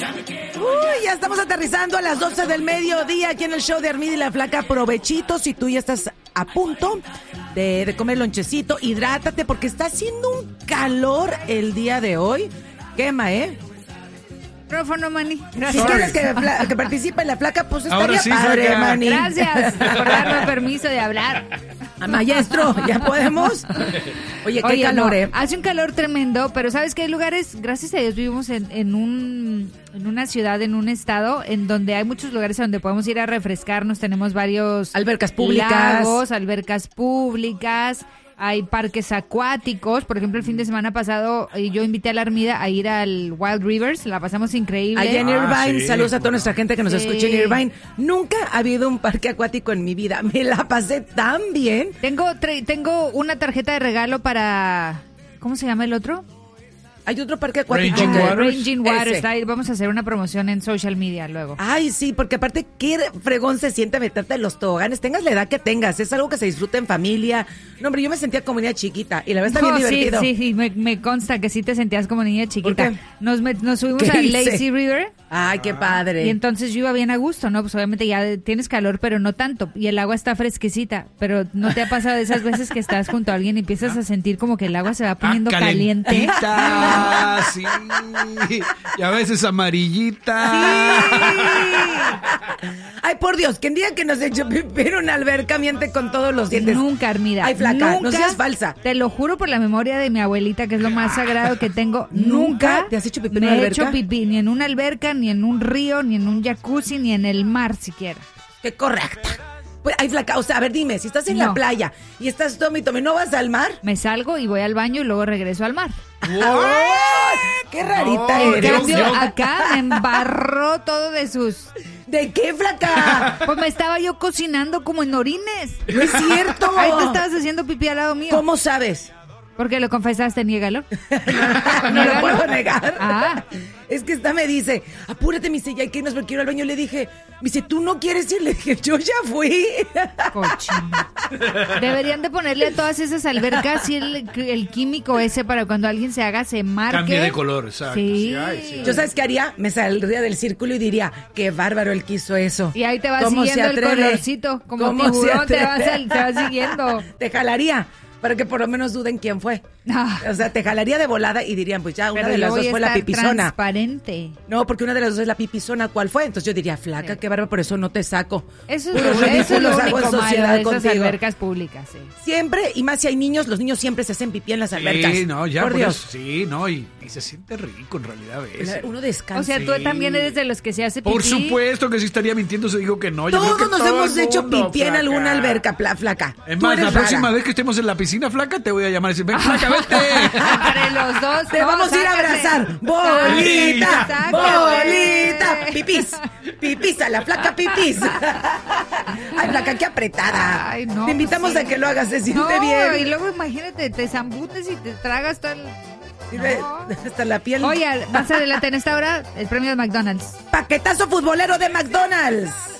Ya estamos aterrizando a las 12 del mediodía aquí en el show de Armida y la Flaca. Provechito, si tú ya estás a punto de comer lonchecito, hidrátate porque está haciendo un calor el día de hoy. Quema, Micrófono, Manny. Si quieres que participe en la Flaca, pues estaría sí, padre, Flaca. Manny. Gracias por darme permiso de hablar. Maestro, ¿ya podemos? Oye, qué calor, Hace un calor tremendo, pero ¿sabes qué? Hay lugares, gracias a Dios, vivimos en una ciudad, en un estado, en donde hay muchos lugares a donde podemos ir a refrescarnos. Tenemos varios albercas públicas. Lagos, albercas públicas. Hay parques acuáticos. Por ejemplo, el fin de semana pasado yo invité a la Armida a ir al Wild Rivers. La pasamos increíble. Allá en Irvine, sí. saludos a toda nuestra gente que nos escucha en Irvine. Nunca ha habido un parque acuático en mi vida. Me la pasé tan bien. Tengo una tarjeta de regalo para... ¿Cómo se llama el otro? Hay otro parque acuático. Raging Waters. Raging Waters. Ese. Ahí vamos a hacer una promoción en social media luego. Ay, sí, porque aparte, qué fregón se siente meterte en los toboganes. Tengas la edad que tengas, es algo que se disfruta en familia. No, hombre, yo me sentía como niña chiquita y la verdad está bien divertido. Sí, me consta que sí te sentías como niña chiquita. ¿Por qué? Nos subimos ¿Qué al hice? Lazy River. Ay, qué padre. Y entonces yo iba bien a gusto, ¿no? Pues obviamente ya tienes calor, pero no tanto. Y el agua está fresquecita. Pero ¿no te ha pasado de esas veces que estás junto a alguien y empiezas a sentir como que el agua se va poniendo caliente? Calentita, sí. Y a veces amarillita. Ay, por Dios, que en día que nos echó pipir una alberca miente con todos los dientes. Nunca, Armida. Ay, Flaca, nunca, no seas falsa. Te lo juro por la memoria de mi abuelita, que es lo más sagrado que tengo. Nunca te has hecho pipí en me una he alberca. hecho pipí ni en una alberca, ni en un río, ni en un jacuzzi, ni en el mar siquiera. Qué correcta. Pues, ay, Flaca, o sea, a ver, dime, si estás en No. la playa y estás tome y tome, ¿no vas al mar? Me salgo y voy al baño y luego regreso al mar. ¡Ay! ¡Qué rarita No, eres! En cambio, yo- acá me embarró todo de sus... ¿De qué, Flaca? Pues me estaba yo cocinando como en orines. No es cierto. Ahí te estabas haciendo pipí al lado mío. ¿Cómo sabes? Porque lo confesaste, niégalo. No lo puedo negar. Ah. Es que esta me dice, apúrate, me dice, ya hay que irnos porque quiero ir al baño. Le dije, me dice, ¿tú no quieres ir? Le dije, yo ya fui. Cochino. Deberían de ponerle a todas esas albercas y el químico ese para cuando alguien se haga, se marque. Cambie de color, exacto. Sí. Ay, sí. ¿Yo sabes qué haría? Me saldría del círculo y diría, qué bárbaro él que hizo eso. Y ahí te va ¿Cómo siguiendo se el atreve? colorcito, como ¿Cómo se tiburón te atreve? va siguiendo. Te jalaría, para que por lo menos duden quién fue. Ah. O sea, te jalaría de volada y dirían, pues ya, una Pero de las yo voy dos a fue la estar pipizona. transparente. No, porque una de las dos es la pipizona. ¿Cuál fue? Entonces yo diría, Flaca, Sí. qué bárbaro, por eso no te saco. Eso es Puros lo ridículos hago en único malo sociedad de esas contigo. albercas públicas, sí. Siempre, y más si hay niños, los niños siempre se hacen pipí en las albercas. Sí, no, ya, por por Dios. eso, sí, no, y se siente rico en realidad a veces. Uno descansa. O sea, tú Sí. también eres de los que se hace pipí. Por supuesto que si estaría mintiendo se digo que no. Yo creo Todos que nos todo hemos el hecho mundo, pipí en Flaca. alguna alberca, Flaca. Es Tú más, eres la próxima rara. vez que estemos en la piscina, Flaca, te voy a llamar y decir, ven, Flaca, vete. Entre los dos. Te no, vamos a ir a sácate. abrazar. ¡Bolita! Sácate. ¡Bolita! ¡Pipís! ¡Pipís a la Flaca pipís! ¡Ay, Flaca, qué apretada! Ay, no, te invitamos pues sí. a que lo hagas, se siente No, bien. y luego imagínate, te zambutes y te tragas todo el... Sí, ve, hasta la piel. Oye, más adelante en esta hora, el premio de McDonald's. Paquetazo futbolero de McDonald's.